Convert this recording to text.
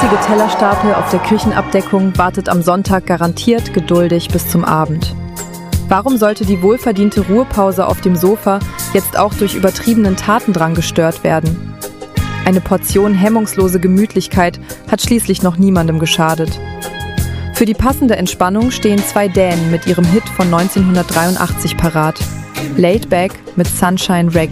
riesige Tellerstapel auf der Küchenabdeckung wartet am Sonntag garantiert geduldig bis zum Abend. Warum sollte die wohlverdiente Ruhepause auf dem Sofa jetzt auch durch übertriebenen Tatendrang gestört werden? Eine Portion hemmungslose Gemütlichkeit hat schließlich noch niemandem geschadet. Für die passende Entspannung stehen 2 Dänen mit ihrem Hit von 1983 parat. Laid Back mit Sunshine Reggae.